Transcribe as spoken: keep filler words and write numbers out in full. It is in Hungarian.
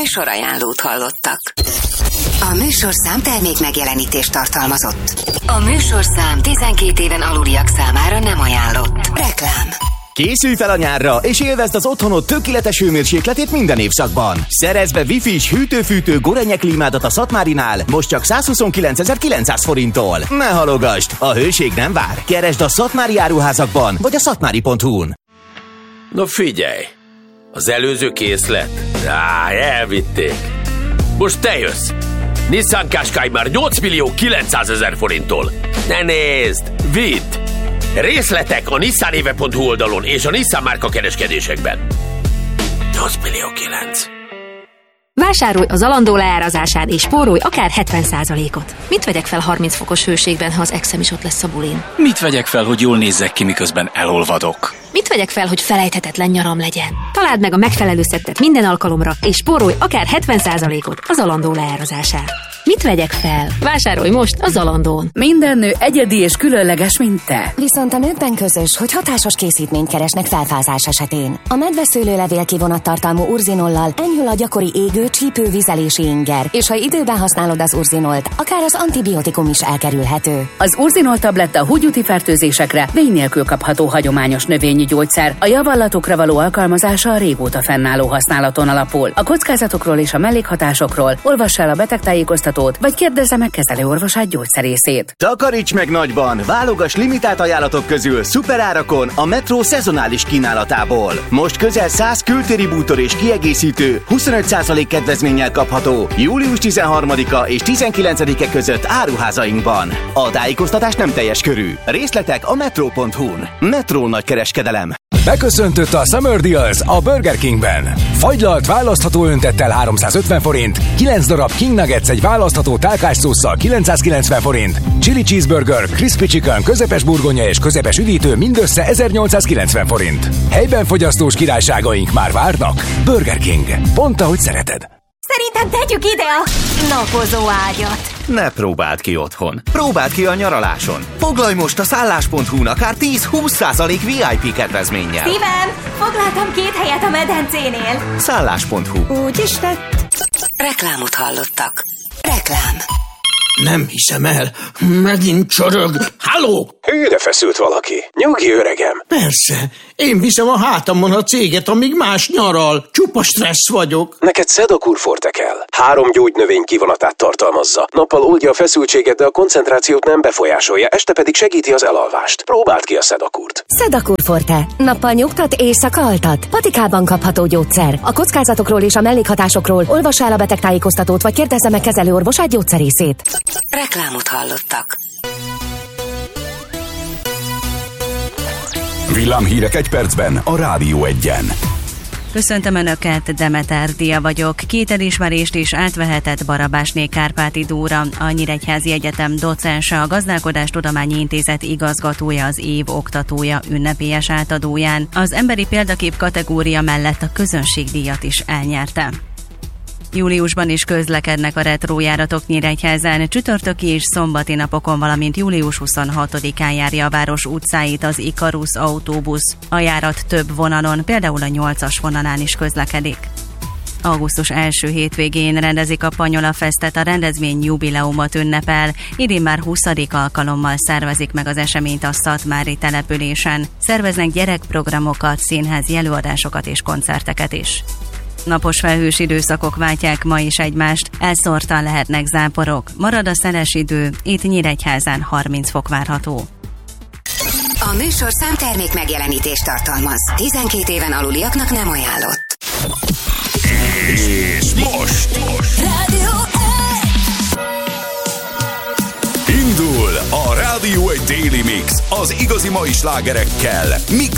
Műsorajánlót hallottak. A műsorszám termék megjelenítést tartalmazott. A műsorszám tizenkét éven aluliak számára nem ajánlott. Reklám. Készülj fel a nyárra, és élvezd az otthonod tökéletes hőmérsékletét minden évszakban. Szerezd be Wi-Fi-s hűtő-fűtő Gorenje klímádat a Szatmárinál, most csak százhuszonkilencezer-kilencszáz forinttól. Ne halogasd, a hőség nem vár. Keresd a Szatmári áruházakban, vagy a szatmári pont hu-n. No figyelj, az előző készlet? Á, elvitték. Most te jössz. Nissan Qashqai már nyolc millió kilencszázezer forinttól. Ne nézd, vidd! Részletek a nissanéve pont hu oldalon és a Nissan márka kereskedésekben. nyolc millió kilenc. Vásárolj az Zalando leárazásán és spórolj akár hetven százalékot. Mit vegyek fel harminc fokos hőségben, ha az exem is ott lesz a bulin? Mit vegyek fel, hogy jól nézzek ki, miközben elolvadok? Mit vegyek fel, hogy felejthetetlen nyaram legyen? Találd meg a megfelelő szettet minden alkalomra, és spórolj akár hetven százalékot a Zalando leárazásán. Mit vegyek fel? Vásárolj most a Zalandón. Minden nő egyedi és különleges, mint te. Viszont a nőkben közös, hogy hatásos készítményt keresnek felfázás esetén. A medveszőlőlevél kivonattartalmú urzinollal enyhül a gyakori égő, csípő, vizelési inger, és ha időben használod az urzinolt, akár az antibiotikum is elkerülhető. Az urzinol tabletta húgyúti fertőzésekre vény nélkül kapható hagyományos növényi gyógyszer. A javallatokra való alkalmazása a régóta fennálló használaton alapul. A kockázatokról és a mellékhatásokról olvass el a betegtájékoztatót, vagy kérdezze meg kezelőorvosát, gyógyszerészét. Takaríts meg nagyban! Válogass limitált ajánlatok közül szuperárakon a Metro szezonális kínálatából. Most közel száz kültéri bútor és kiegészítő huszonöt százalék kedvezménnyel kapható július tizenharmadika és tizenkilencedike között áruházainkban. A tájékoztatás nem teljes körű. Részletek a metro pont hu-n. Metro nagykereskedelem. Beköszöntött a Summer Deals a Burger Kingben. Fagylalt választható öntettel háromszázötven forint, kilenc darab King Nuggets egy választható tálkás szósszal kilencszázkilencven forint, Chili Cheeseburger, Crispy Chicken, közepes burgonya és közepes üdítő mindössze ezernyolcszázkilencven forint. Helyben fogyasztós királyságaink már várnak. Burger King. Pont ahogy szereted. Szerintem tegyük ide a napozó ágyat. Ne próbáld ki otthon. Próbáld ki a nyaraláson. Foglalj most a szállás pont hu-n akár tíz-húsz százalék vé i pé kedvezménnyel. Szívem, foglaltam két helyet a medencénél. szállás pont hu. Úgy is tett. Reklámot hallottak. Reklám. Nem hiszem el. Megint csorog. Halló! Hűre feszült valaki. Nyugi, öregem. Persze. Én viszem a hátamon a céget, amíg más nyaral. Csupa stressz vagyok. Neked Sedakur Forte kell. Három gyógynövény kivonatát tartalmazza. Nappal oldja a feszültséget, de a koncentrációt nem befolyásolja, este pedig segíti az elalvást. Próbáld ki a Sedakurt. Sedakur Forte. Nappal nyugtat, éjszaka altat. Patikában kapható gyógyszer. A kockázatokról és a mellékhatásokról olvass el a betegtájékoztatót, vagy kérdezze meg kezelőorvosát, gyógyszerészét. Reklámot hallottak. Villámhírek egy percben a Rádió Egyen. Köszöntöm Önöket, Demeter Dia vagyok. Két elismerést is átvehetett Barabásné Kárpáti Dóra, a Nyíregyházi Egyetem docense, a Gazdálkodástudományi Intézet igazgatója, az év oktatója ünnepélyes átadóján. Az emberi példakép kategória mellett a közönségdíjat is elnyerte. Júliusban is közlekednek a retrójáratok Nyíregyházán, csütörtöki és szombati napokon, valamint július huszonhatodikán járja a város utcáit az Ikarus autóbusz. A járat több vonalon, például a nyolcas vonalán is közlekedik. Augusztus első hétvégén rendezik a Panyola Festet, a rendezvény jubileumot ünnepel. Idén már huszadik alkalommal szervezik meg az eseményt a szatmári településen. Szerveznek gyerekprogramokat, színházi előadásokat és koncerteket is. Napos felhős időszakok váltják ma is egymást, elszórtan lehetnek záporok. Marad a szeles idő, itt Nyíregyházán harminc fok várható. A műsorszám termék megjelenítést tartalmaz. tizenkét éven aluliaknak nem ajánlott. És most, most. Rádió Indul a Rádió egy Daily Mix az igazi mai slágerekkel. Mix